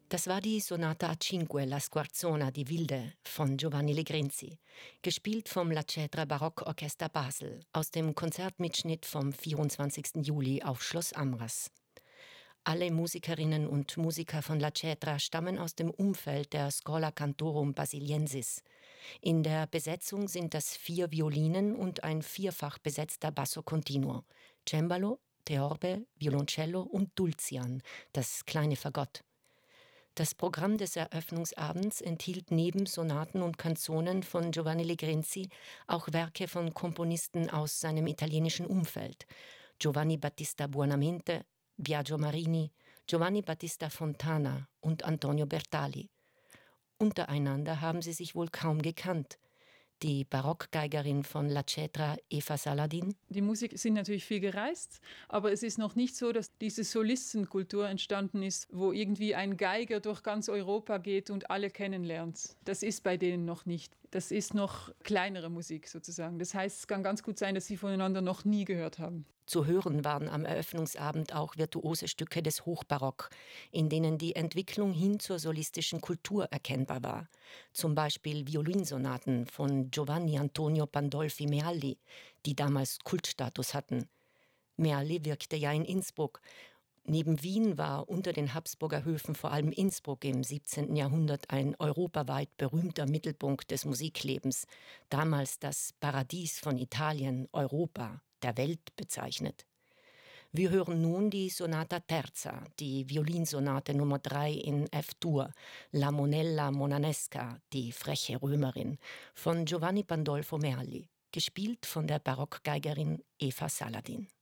Das war die Sonata a Cinque, La Squarzona, die Wilde von Giovanni Legrenzi, gespielt vom La Cetra Barockorchester Basel aus dem Konzertmitschnitt vom 24. Juli auf Schloss Amras. Alle Musikerinnen und Musiker von La Cetra stammen aus dem Umfeld der Schola Cantorum Basiliensis. In der Besetzung sind das 4 Violinen und ein vierfach besetzter Basso Continuo, Cembalo, Theorbe, Violoncello und Dulcian, das kleine Fagott. Das Programm des Eröffnungsabends enthielt neben Sonaten und Canzonen von Giovanni Legrenzi auch Werke von Komponisten aus seinem italienischen Umfeld: Giovanni Battista Buonamente, Biagio Marini, Giovanni Battista Fontana und Antonio Bertali. Untereinander haben sie sich wohl kaum gekannt. Die Barockgeigerin von La Cetra, Eva Saladin. Die Musiker sind natürlich viel gereist, aber es ist noch nicht so, dass diese Solistenkultur entstanden ist, wo irgendwie ein Geiger durch ganz Europa geht und alle kennenlernt. Das ist bei denen noch nicht. Das ist noch kleinere Musik sozusagen. Das heißt, es kann ganz gut sein, dass sie voneinander noch nie gehört haben. Zu hören waren am Eröffnungsabend auch virtuose Stücke des Hochbarock, in denen die Entwicklung hin zur solistischen Kultur erkennbar war. Zum Beispiel Violinsonaten von Giovanni Antonio Pandolfi Mealli, die damals Kultstatus hatten. Mealli wirkte ja in Innsbruck. Neben Wien war unter den Habsburger Höfen vor allem Innsbruck im 17. Jahrhundert ein europaweit berühmter Mittelpunkt des Musiklebens, damals das Paradies von Italien, Europa, der Welt bezeichnet. Wir hören nun die Sonata Terza, die Violinsonate Nummer 3 in F-Dur, La Monella Monanesca, die freche Römerin, von Giovanni Pandolfo Mealli, gespielt von der Barockgeigerin Eva Saladin.